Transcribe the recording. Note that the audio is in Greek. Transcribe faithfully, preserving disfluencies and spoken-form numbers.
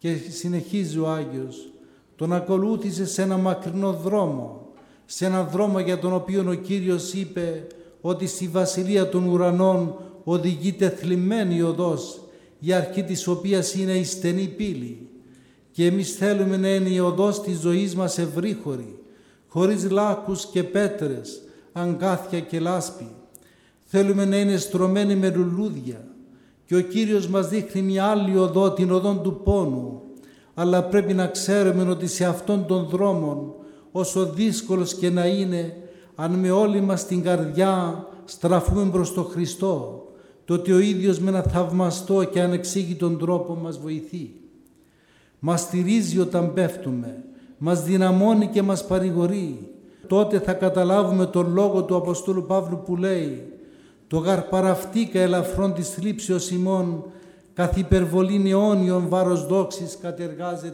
Και συνεχίζει ο Άγιος, τον ακολούθησε σε ένα μακρινό δρόμο, σε ένα δρόμο για τον οποίο ο Κύριος είπε ότι στη Βασιλεία των Ουρανών οδηγείται θλιμμένη οδός, η αρχή της οποίας είναι η στενή πύλη. Και εμείς θέλουμε να είναι η οδός της ζωής μας ευρύχωρη, χωρίς λάκκους και πέτρες, αγκάθια και λάσπη. Θέλουμε να είναι στρωμένη με λουλούδια. Και ο Κύριος μας δείχνει μια άλλη οδό, την οδόν του πόνου. Αλλά πρέπει να ξέρουμε ότι σε αυτόν τον δρόμο, όσο δύσκολος και να είναι, αν με όλη μας την καρδιά στραφούμε προς τον Χριστό, τότε ο ίδιος με ένα θαυμαστό και ανεξήγητον τρόπο μας βοηθεί. Μας στηρίζει όταν πέφτουμε, μας δυναμώνει και μας παρηγορεί. Τότε θα καταλάβουμε τον λόγο του Αποστόλου Παύλου που λέει «Το γαρπαραφτήκα ελαφρών της θλίψεως ημών, καθ' υπερβολήν αιώνιον βάρος δόξης κατεργάζεται